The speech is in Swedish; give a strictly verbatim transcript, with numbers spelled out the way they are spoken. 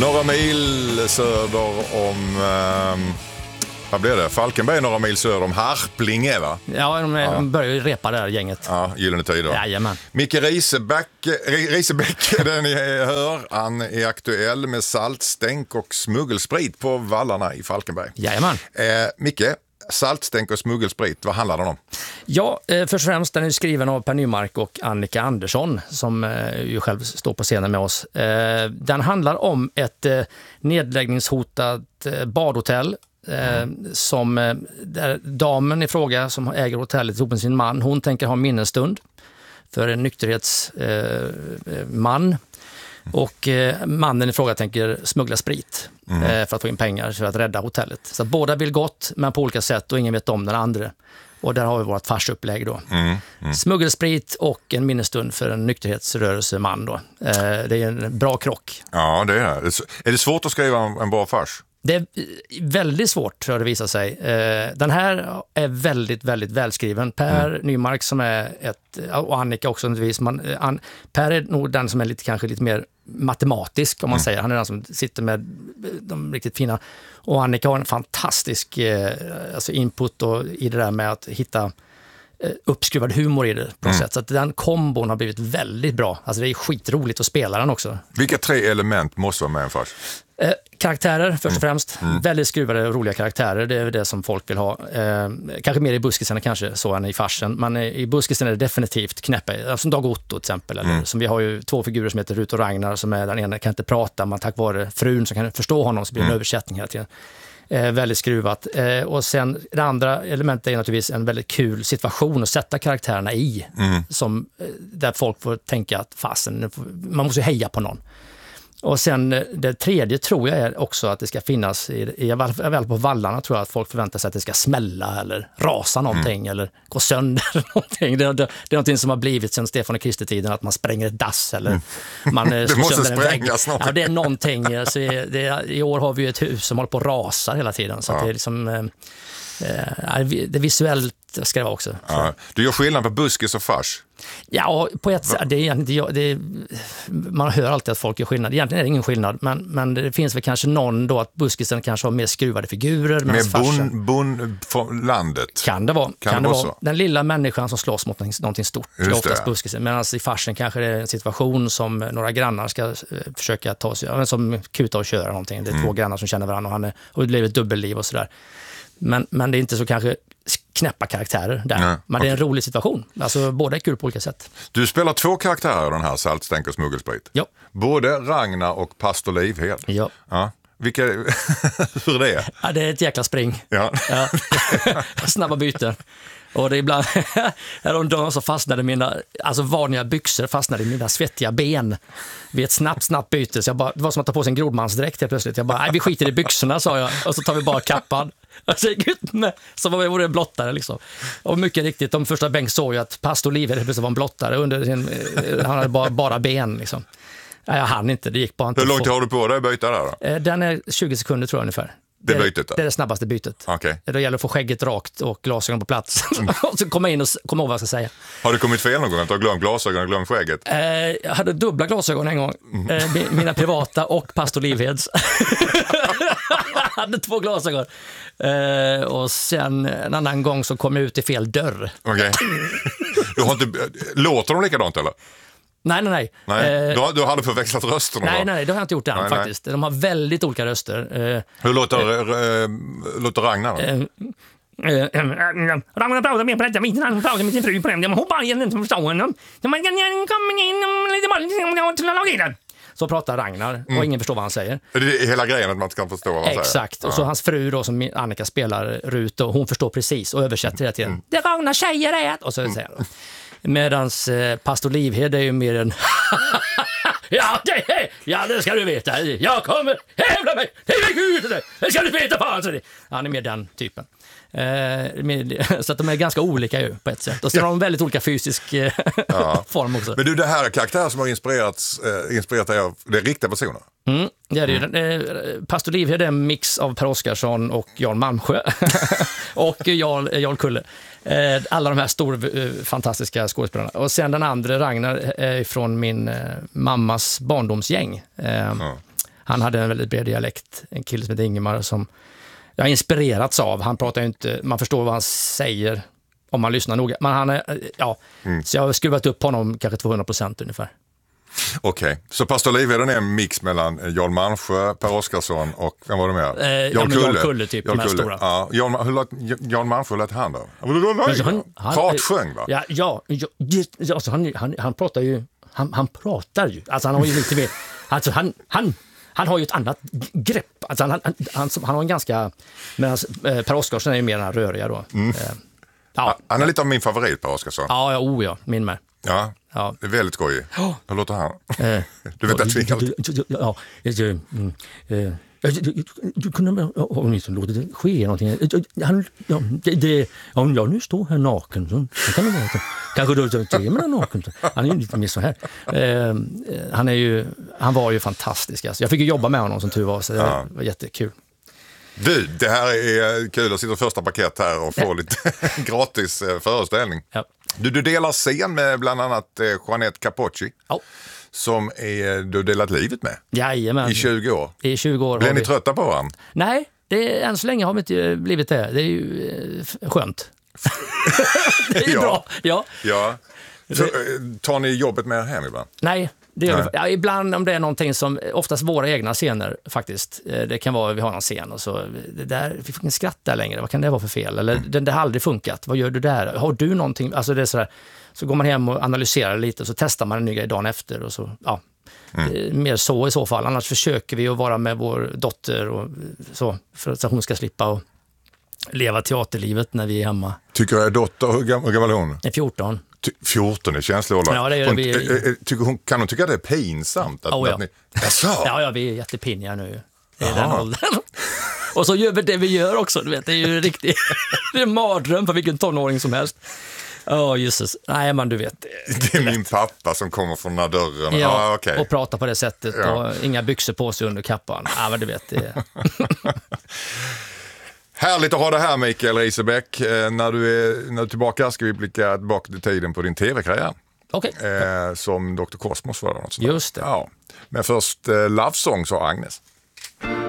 Några mil söder om... Um, vad blir det? Falkenberg några mil söder om Harplinge, va? Ja, de, ja. de börjar ju repa det här gänget. Ja, gyllene tider. Jajamän. Micke Risebäck, Risebäck, den ni hör, han är aktuell med saltstänk och smuggelsprit på vallarna i Falkenberg. Jajamän. Eh, Micke, saltstänk och smuggelsprit, vad handlar det om? Ja, eh, först och främst den är skriven av Per Nymark och Annika Andersson som eh, ju själv står på scenen med oss. Eh, den handlar om ett eh, nedläggningshotat eh, badhotell Eh, som eh, där damen i fråga som äger hotellet ihop med sin man, hon tänker ha minnesstund för en nykterhetsman eh, och eh, mannen i fråga tänker smuggla sprit mm. eh, för att få in pengar för att rädda hotellet. Så att båda vill gott men på olika sätt och ingen vet om den andra. Och där har vi vårt farsupplägg då. Mm. Mm. Smuggelsprit och en minnesstund för en nykterhetsrörelseman då. Eh, det är en bra krock. Ja, det är det. Är det svårt att skriva en bra fars? Det är väldigt svårt för att visa sig. Den här är väldigt, väldigt välskriven. Per mm. Nymark som är ett, och Annika också man, an, Per är nog den som är lite, kanske lite mer matematisk om man mm. säger. Han är den som sitter med de riktigt fina. Och Annika har en fantastisk alltså input och, i det där med att hitta uppskruvad humor i det på mm. sätt. Så att den kombon har blivit väldigt bra. Alltså det är skitroligt att spela den också. Vilka tre element måste vara med en fars? Eh, karaktärer först och mm. främst. Mm. Väldigt skruvade och roliga karaktärer. Det är det som folk vill ha. Eh, kanske mer i buskisen kanske så än i farsen. Men i buskisen är det definitivt knäppa. Som Dag Otto till exempel. Eller, mm. som vi har ju två figurer som heter Rut och Ragnar som är den ena kan inte prata men tack vare frun som kan förstå honom så blir det en mm. översättning hela tiden. Eh, väldigt skruvat. Eh, och sen det andra elementet är naturligtvis en väldigt kul situation att sätta karaktärerna i. Mm. Som, eh, där folk får tänka att fasen, man måste heja på någon. Och sen det tredje tror jag är också att det ska finnas, i, i, väl på vallarna tror jag att folk förväntar sig att det ska smälla eller rasa någonting mm. eller gå sönder någonting. Det, det, det är någonting som har blivit sedan Stefan och Kristi-tiden att man spränger ett dass eller mm. man det måste sprängas någonting. Ja, det är någonting. Alltså, det, i år har vi ju ett hus som håller på att rasa hela tiden så ja. att det är liksom eh, det är visuellt ska det vara också. Ja. Du gör skillnad på buskis och fars? Ja, på ett sätt. Det är egentligen, det är, man hör alltid att folk gör skillnad. Egentligen är det ingen skillnad, men, men det finns väl kanske någon då att buskisen kanske har mer skruvade figurer. Med bon, bon från landet? Kan det vara. Kan, kan det det vara vara den lilla människan som slåss mot någonting stort. Det är oftast buskisen. Medan i farsen kanske det är en situation som några grannar ska uh, försöka ta sig, som kuta och köra någonting. Det är mm. två grannar som känner varandra och, han är, och det lever ett dubbelliv och sådär. Men, men det är inte så kanske knäppa karaktärer där. Nej, men okay. Det är en rolig situation. Alltså båda är kul på olika sätt. Du spelar två karaktärer i den här Saltstänk och smuggelsprit. Ja. Både Ragnar och Pastor Livhed. Ja. Ja. Vilka, hur är det? Ja, det är ett jäkla spring. Ja. Ja. Snabba byten. Och det är ibland häromdagen så fastnade mina alltså vanliga byxor fastnade i mina svettiga ben vid ett snabbt, snabbt byte. Så jag bara, det var som att ta på sig en grodmansdräkt helt plötsligt. Jag bara, nej vi skiter i byxorna sa jag. Och så tar vi bara kappan. Alltså, så var det en blottare liksom. Och mycket riktigt, de första bänk såg ju att Pastor Livhed plötsligt var en blottare. Under sin, han hade bara, bara ben liksom. Nej, jag hann inte, det gick bara inte. Hur långt har du på dig att byta där då? Den är tjugo sekunder tror jag ungefär. Det, det, bytet, det är det snabbaste bytet. Okay. Det gäller att få skägget rakt och glasögon på plats. Och så komma in och komma ihåg vad jag ska säga. Har du kommit fel någon gång? Att du har glömt glasögon och glömt skägget? Eh, jag hade dubbla glasögon en gång. Eh, mina privata och Pastor Livheds. Jag hade två glasögon. Eh, och sen en annan gång så kom jag ut i fel dörr. Okej. Okay. Du har inte... Låter de likadant eller? Nej, nej, nej. nej. Du, har, du hade förväxlat rösterna? Nej, nej, det har jag inte gjort än nej, faktiskt. Nej. De har väldigt olika röster. Hur låter, äh, låter Ragnar då? Ragnar pratar med på detta, han pratar med sin fru på den. Hon bara inte förstår honom. Så pratar Ragnar och mm. ingen förstår vad han säger. Det är hela grejen att man ska förstå vad han Exakt. säger. Exakt. Och så ja. Hans fru då som Annika spelar Rut och hon förstår precis och översätter det till mm. det Ragnar säger är och så säger han. Medans eh, Pastor Livhed är ju mer en ja, det, ja, det ska du veta. Jag kommer hävda mig. Gud, det ska du veta fan. Han är mer den typen. Eh, med, så att de är ganska olika ju på ett sätt. Och så ja. Har de väldigt olika fysisk eh, ja. Form också. Men du, det här är karaktärer som har inspirerats, eh, inspirerat dig av det är riktiga personer. Mm, det är det ju. Mm. Pastor Livhed är en mix av Per Oscarsson och Jan Malmsjö. och Jarl, Jarl Kulle. Eh, alla de här stora, eh, fantastiska skådespelarna. Och sen den andra, Ragnar, är från min eh, mammas barndomsgäng. Eh, mm. Han hade en väldigt bred dialekt. En kille som heter Ingemar som jag har inspirerats av. Han pratar ju inte, man förstår vad han säger om man lyssnar noga. Men han är, ja, mm. så jag har skruvat upp honom kanske tvåhundra procent ungefär. Okej, okay. Så Pastor Livheden är en mix mellan Jan Malmsjö, Per Oskarsson och vem var det mer? Eh, Jan Kulle. Jan Kulle typ, Jan de här Kulle. stora. Ja, Jan, hur lät, Jan Malmsjö lät han då? Han, han, Pratsjöng va? Ja, ja, ja alltså han, han, han pratar ju, han, han pratar ju, alltså han har ju lite mer, alltså han, han Han har ju ett annat grepp. Alltså han, han, han, han har en ganska... Medan Per Oskarsson är ju mer den här röriga då. Mm. Ja. Han är lite av min favorit, Per Oskarsson. Ja, ja, oh ja, min med. Ja, ja. Det är väldigt skojig. Oh. Hur låter han? Eh. Du vet att vi Ja, ja. Du kunde om inte låta det ske någonting. Han, ja, det, det, om jag nu står här naken så, så kan det vara kanske då är man naken. Han är ju lite mer så här. Eh, han är ju han var ju fantastisk alltså. Jag fick ju jobba med honom som tur var så det ja. var jättekul. Du, det här är kul att sitta första paket här och få ja. lite gratis föreställning. Ja. Du, du delar scen med bland annat Jeanette Capocci. Ja. Som är, du delat livet med. Jajamän. I tjugo år. I tjugo år. Blir ni vi... trötta på varandra? Nej, det är, än så länge har vi inte blivit det. Det är ju skönt. Det är ja. bra. Ja. ja. Så, tar ni jobbet med er hem ibland? Nej, det gör Nej. vi. Ja, ibland om det är någonting som, oftast våra egna scener faktiskt. Det kan vara, vi har en scen och så, det där, vi får inte skratta längre. Vad kan det vara för fel? Eller mm. den, det har aldrig funkat. Vad gör du där? Har du någonting? Alltså det är sådär. Så går man hem och analyserar lite och så testar man en ny grej dagen efter och så, ja. Mm. Mer så i så fall. Annars försöker vi att vara med vår dotter och så för att hon ska slippa och leva teaterlivet när vi är hemma. Tycker jag är dotter, hur gammal, hur gammal är hon? är fjorton. Ty- fjorton är känsloåldern. Ja, det är hon, vi... äh, tycker hon, kan hon tycka det är pinsamt? Att, oh, ja. Att ni... ja, ja, vi är jättepinniga nu. Det är den åldern. Och så gör vi det vi gör också, du vet. Det är ju riktigt det är en mardröm för vilken tonåring som helst. Ja, oh, Jesus. Nej, men du vet. Det är min pappa som kommer från den här dörren. Ja, ah, okay. och pratar på det sättet. Ja. Och inga byxor på sig under kappan. Ja, men du vet det. Härligt att ha det här, Mikael Riesebeck. Eh, när, du är, när du är tillbaka ska vi blicka tillbaka till tiden på din tv-karriär. Okej. Okay. Eh, som doktor Cosmos var det. Något sånt. Just det. Ja. Men först eh, Love Songs av Agnes.